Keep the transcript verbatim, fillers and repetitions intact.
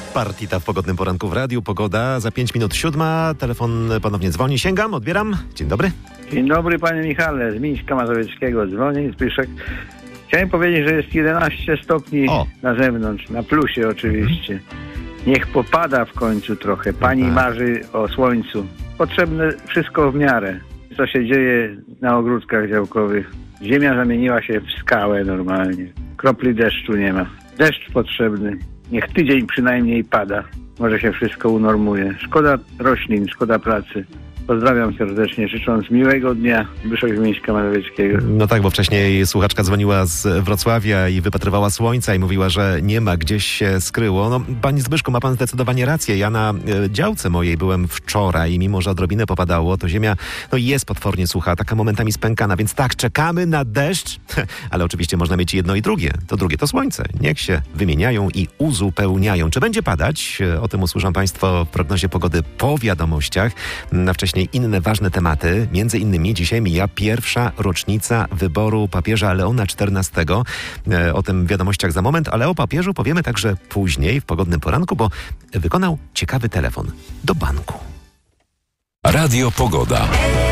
Partita w pogodnym poranku w radiu. Pogoda za pięć minut siódma. Telefon ponownie dzwoni. Sięgam, odbieram. Dzień dobry. Dzień dobry, panie Michale. Z Mińska Mazowieckiego dzwoni, Zbyszek. Chciałem powiedzieć, że jest jedenaście stopni O. na zewnątrz, na plusie oczywiście. Niech popada w końcu trochę. Pani tak. marzy o słońcu. Potrzebne wszystko w miarę. Co się dzieje na ogródkach działkowych. Ziemia zamieniła się w skałę normalnie. Kropli deszczu nie ma. Deszcz potrzebny. Niech tydzień przynajmniej pada. Może się wszystko unormuje. Szkoda roślin, szkoda pracy. Pozdrawiam serdecznie, życząc miłego dnia. Zbyszek z Mińska Mazowieckiego. No tak, bo wcześniej słuchaczka dzwoniła z Wrocławia i wypatrywała słońca i mówiła, że nie ma, gdzieś się skryło. No, panie Zbyszku, ma pan zdecydowanie rację. Ja na e, działce mojej byłem wczoraj i mimo, że odrobinę popadało, to ziemia no, jest potwornie sucha, taka momentami spękana, więc tak, czekamy na deszcz, ale oczywiście można mieć jedno i drugie. To drugie to słońce. Niech się wymieniają i uzupełniają. Czy będzie padać? O tym usłyszą państwo w prognozie pogody po wiadomościach. Na wcześniej inne ważne tematy. Między innymi dzisiaj mija pierwsza rocznica wyboru papieża Leona czternastego. E, o tym w wiadomościach za moment, ale o papieżu powiemy także później w pogodnym poranku, bo wykonał ciekawy telefon do banku. Radio Pogoda.